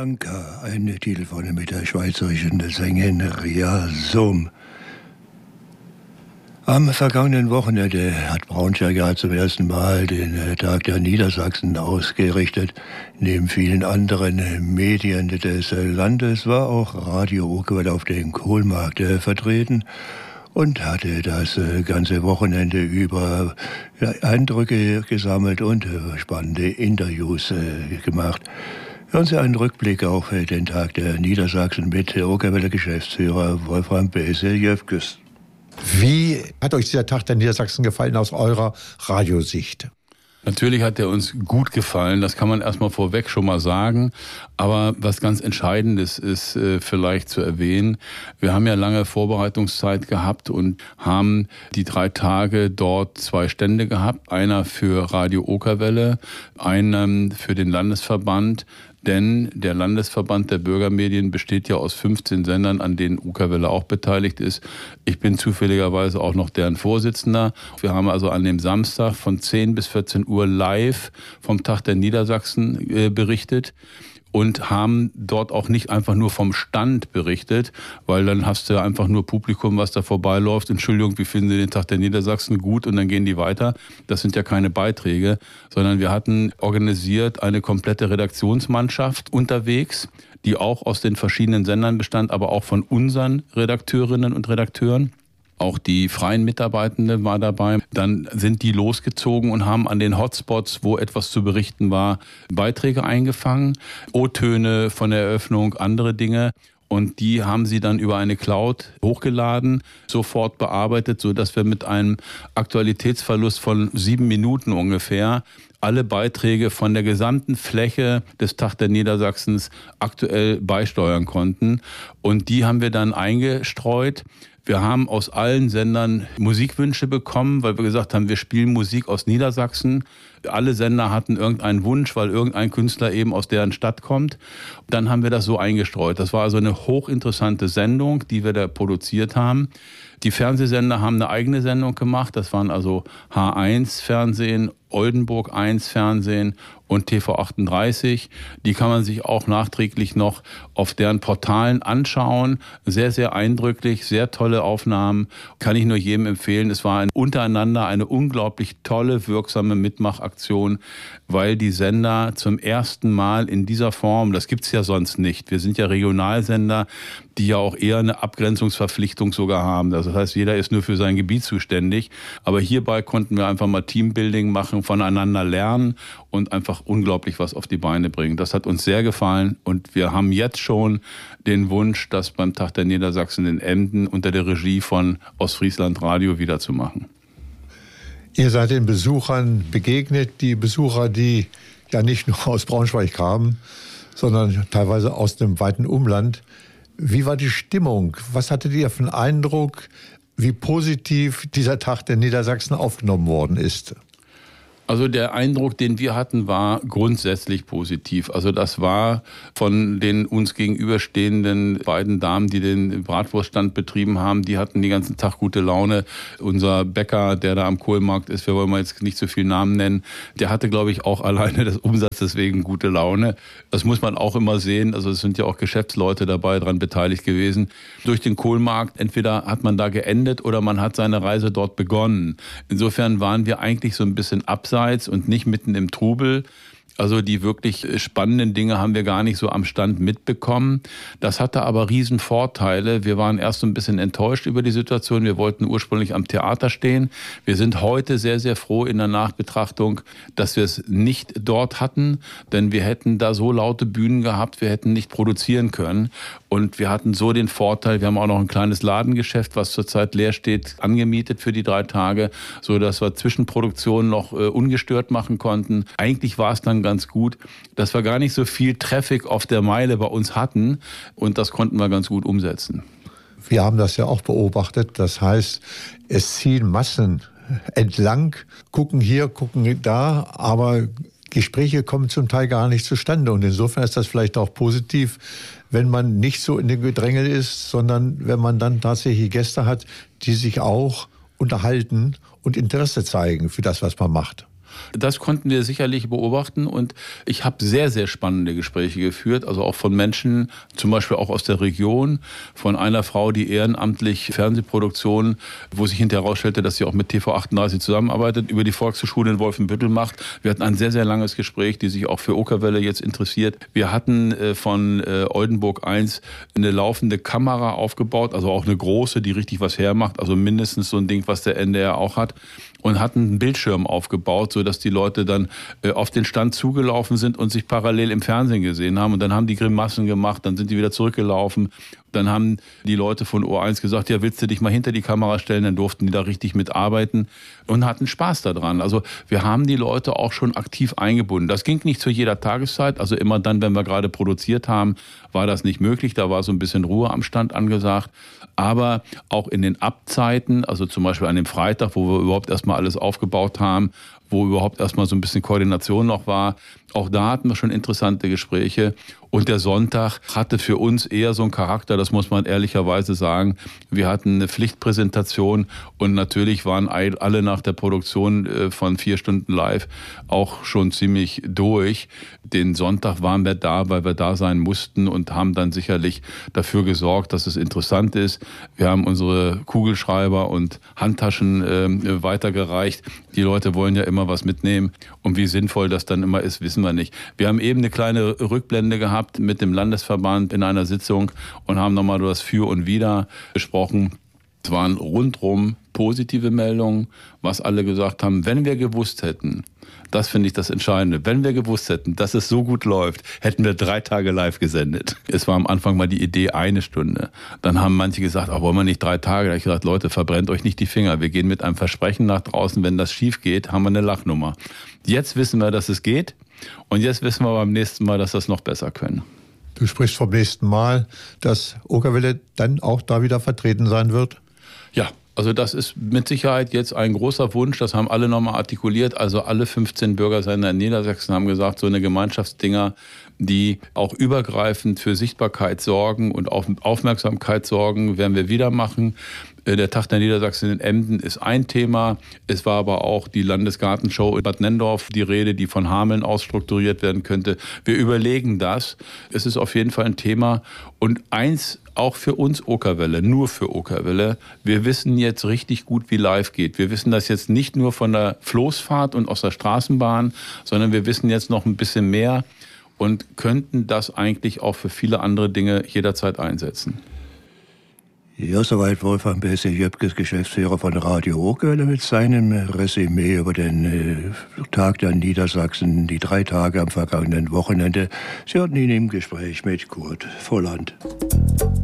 Bianca, ein Titel von mit der schweizerischen Sängerin Ria Sohm. Am vergangenen Wochenende hat Braunschweig ja zum ersten Mal den Tag der Niedersachsen ausgerichtet. Neben vielen anderen Medien des Landes war auch Radio Okerwelle auf dem Kohlmarkt vertreten und hatte das ganze Wochenende über Eindrücke gesammelt und spannende Interviews gemacht. Hören Sie einen Rückblick auf den Tag der Niedersachsen mit Okerwelle-Geschäftsführer Wolfram Bese-Jöfkes. Wie hat euch dieser Tag der Niedersachsen gefallen aus eurer Radiosicht? Natürlich hat er uns gut gefallen, das kann man erstmal vorweg schon mal sagen. Aber was ganz Entscheidendes ist vielleicht zu erwähnen. Wir haben ja lange Vorbereitungszeit gehabt und haben die 3 Tage dort 2 Stände gehabt. Einer für Radio Okerwelle, einen für den Landesverband. Denn der Landesverband der Bürgermedien besteht ja aus 15 Sendern, an denen Okerwelle auch beteiligt ist. Ich bin zufälligerweise auch noch deren Vorsitzender. Wir haben also an dem Samstag von 10 bis 14 Uhr live vom Tag der Niedersachsen berichtet. Und haben dort auch nicht einfach nur vom Stand berichtet, weil dann hast du einfach nur Publikum, was da vorbeiläuft. Entschuldigung, wie finden Sie den Tag der Niedersachsen? Gut, und dann gehen die weiter. Das sind ja keine Beiträge, sondern wir hatten organisiert eine komplette Redaktionsmannschaft unterwegs, die auch aus den verschiedenen Sendern bestand, aber auch von unseren Redakteurinnen und Redakteuren. Auch die freien Mitarbeitenden war dabei. Dann sind die losgezogen und haben an den Hotspots, wo etwas zu berichten war, Beiträge eingefangen, O-Töne von der Eröffnung, andere Dinge. Und die haben sie dann über eine Cloud hochgeladen, sofort bearbeitet, sodass wir mit einem Aktualitätsverlust von 7 Minuten ungefähr alle Beiträge von der gesamten Fläche des Tag der Niedersachsens aktuell beisteuern konnten. Und die haben wir dann eingestreut. Wir haben aus allen Sendern Musikwünsche bekommen, weil wir gesagt haben, wir spielen Musik aus Niedersachsen. Alle Sender hatten irgendeinen Wunsch, weil irgendein Künstler eben aus deren Stadt kommt. Dann haben wir das so eingestreut. Das war also eine hochinteressante Sendung, die wir da produziert haben. Die Fernsehsender haben eine eigene Sendung gemacht. Das waren also H1 Fernsehen, Oldenburg 1 Fernsehen und TV 38. Die kann man sich auch nachträglich noch auf deren Portalen anschauen. Sehr, sehr eindrücklich, sehr tolle Aufnahmen. Kann ich nur jedem empfehlen. Es war untereinander eine unglaublich tolle, wirksame Mitmachaktion, weil die Sender zum ersten Mal in dieser Form, das gibt's ja sonst nicht. Wir sind ja Regionalsender, die ja auch eher eine Abgrenzungsverpflichtung sogar haben. Also das heißt, jeder ist nur für sein Gebiet zuständig. Aber hierbei konnten wir einfach mal Teambuilding machen, voneinander lernen und einfach unglaublich was auf die Beine bringen. Das hat uns sehr gefallen und wir haben jetzt schon den Wunsch, das beim Tag der Niedersachsen in Emden unter der Regie von Ostfriesland Radio wieder zu machen. Ihr seid den Besuchern begegnet, die Besucher, die ja nicht nur aus Braunschweig kamen, sondern teilweise aus dem weiten Umland. Wie war die Stimmung? Was hattet ihr für einen Eindruck, wie positiv dieser Tag der Niedersachsen aufgenommen worden ist? Also der Eindruck, den wir hatten, war grundsätzlich positiv. Also das war von den uns gegenüberstehenden beiden Damen, die den Bratwurststand betrieben haben, die hatten den ganzen Tag gute Laune. Unser Bäcker, der da am Kohlmarkt ist, wir wollen mal jetzt nicht so viele Namen nennen, der hatte, glaube ich, auch alleine des Umsatzes wegen gute Laune. Das muss man auch immer sehen. Also es sind ja auch Geschäftsleute dabei dran beteiligt gewesen. Durch den Kohlmarkt, entweder hat man da geendet oder man hat seine Reise dort begonnen. Insofern waren wir eigentlich so ein bisschen abseits und nicht mitten im Trubel. Also die wirklich spannenden Dinge haben wir gar nicht so am Stand mitbekommen. Das hatte aber riesen Vorteile. Wir waren erst so ein bisschen enttäuscht über die Situation. Wir wollten ursprünglich am Theater stehen. Wir sind heute sehr, sehr froh in der Nachbetrachtung, dass wir es nicht dort hatten. Denn wir hätten da so laute Bühnen gehabt, wir hätten nicht produzieren können. Und wir hatten so den Vorteil, wir haben auch noch ein kleines Ladengeschäft, was zurzeit leer steht, angemietet für die 3 Tage, so dass wir Zwischenproduktionen noch ungestört machen konnten. Eigentlich war es dann ganz gut, dass wir gar nicht so viel Traffic auf der Meile bei uns hatten und das konnten wir ganz gut umsetzen. Wir haben das ja auch beobachtet. Das heißt, es ziehen Massen entlang, gucken hier, gucken da, aber Gespräche kommen zum Teil gar nicht zustande. Und insofern ist das vielleicht auch positiv, wenn man nicht so in dem Gedränge ist, sondern wenn man dann tatsächlich Gäste hat, die sich auch unterhalten und Interesse zeigen für das, was man macht. Das konnten wir sicherlich beobachten und ich habe sehr, sehr spannende Gespräche geführt, also auch von Menschen, zum Beispiel auch aus der Region, von einer Frau, die ehrenamtlich Fernsehproduktionen, wo sich hinterher herausstellte, dass sie auch mit TV38 zusammenarbeitet, über die Volkshochschule in Wolfenbüttel macht. Wir hatten ein sehr, sehr langes Gespräch, die sich auch für Okerwelle jetzt interessiert. Wir hatten von Oldenburg 1 eine laufende Kamera aufgebaut, also auch eine große, die richtig was hermacht, also mindestens so ein Ding, was der NDR auch hat. Und hatten einen Bildschirm aufgebaut, sodass die Leute dann auf den Stand zugelaufen sind und sich parallel im Fernsehen gesehen haben. Und dann haben die Grimassen gemacht, dann sind die wieder zurückgelaufen. Dann haben die Leute von O1 gesagt, ja, willst du dich mal hinter die Kamera stellen? Dann durften die da richtig mitarbeiten und hatten Spaß daran. Also wir haben die Leute auch schon aktiv eingebunden. Das ging nicht zu jeder Tageszeit. Also immer dann, wenn wir gerade produziert haben, war das nicht möglich. Da war so ein bisschen Ruhe am Stand angesagt. Aber auch in den Abzeiten, also zum Beispiel an dem Freitag, wo wir überhaupt erstmal alles aufgebaut haben, wo überhaupt erstmal so ein bisschen Koordination noch war, auch da hatten wir schon interessante Gespräche. Und der Sonntag hatte für uns eher so einen Charakter, das muss man ehrlicherweise sagen. Wir hatten eine Pflichtpräsentation und natürlich waren alle nach der Produktion von 4 Stunden live auch schon ziemlich durch. Den Sonntag waren wir da, weil wir da sein mussten und haben dann sicherlich dafür gesorgt, dass es interessant ist. Wir haben unsere Kugelschreiber und Handtaschen weitergereicht. Die Leute wollen ja immer was mitnehmen und wie sinnvoll das dann immer ist, wissen wir nicht. Wir haben eben eine kleine Rückblende gehabt mit dem Landesverband in einer Sitzung und haben nochmal das Für und Wider besprochen. Es waren rundrum positive Meldungen, was alle gesagt haben, wenn wir gewusst hätten, das finde ich das Entscheidende, wenn wir gewusst hätten, dass es so gut läuft, hätten wir 3 Tage live gesendet. Es war am Anfang mal die Idee 1 Stunde. Dann haben manche gesagt, wollen wir nicht 3 Tage? Da habe ich gesagt, Leute, verbrennt euch nicht die Finger. Wir gehen mit einem Versprechen nach draußen, wenn das schief geht, haben wir eine Lachnummer. Jetzt wissen wir, dass es geht und jetzt wissen wir beim nächsten Mal, dass wir es noch besser können. Du sprichst vom nächsten Mal, dass Okerwelle dann auch da wieder vertreten sein wird? Ja, also das ist mit Sicherheit jetzt ein großer Wunsch, das haben alle nochmal artikuliert, also alle 15 Bürgersender in Niedersachsen haben gesagt, so eine Gemeinschaftsdinger, die auch übergreifend für Sichtbarkeit sorgen und auch Aufmerksamkeit sorgen, werden wir wieder machen. Der Tag der Niedersachsen in Emden ist ein Thema. Es war aber auch die Landesgartenshow in Bad Nennendorf, die Rede, die von Hameln aus strukturiert werden könnte. Wir überlegen das. Es ist auf jeden Fall ein Thema. Und eins auch für uns Okerwelle, nur für Okerwelle. Wir wissen jetzt richtig gut, wie live geht. Wir wissen das jetzt nicht nur von der Floßfahrt und aus der Straßenbahn, sondern wir wissen jetzt noch ein bisschen mehr und könnten das eigentlich auch für viele andere Dinge jederzeit einsetzen. Ja, soweit Wolfgang Besse-Jöpkes, Geschäftsführer von Radio Okerwelle mit seinem Resümee über den Tag der Niedersachsen, die 3 Tage am vergangenen Wochenende. Sie hatten ihn im Gespräch mit Kurt Volland.